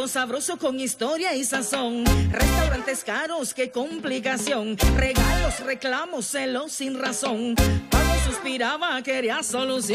Plato sabroso con historia y sazón. Restaurantes caros, qué complicación. Regalos, reclamos, celos sin razón. Cuando suspiraba quería solución.